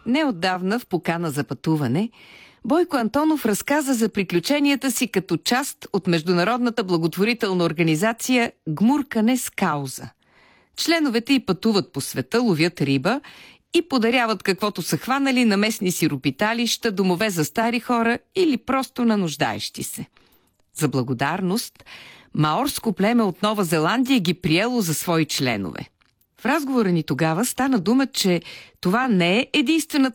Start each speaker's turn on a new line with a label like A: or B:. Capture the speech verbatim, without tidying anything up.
A: Неотдавна в покана за пътуване Бойко Антонов разказа за приключенията си като част от международната благотворителна организация «Гмуркане с кауза». Членовете й пътуват по света, ловят риба и подаряват каквото са хванали на местни сиропиталища, домове за стари хора или просто на нуждаещи се. За благодарност, маорско племе от Нова Зеландия ги приело за свои членове. В разговора ни тогава стана дума, че това не е единствената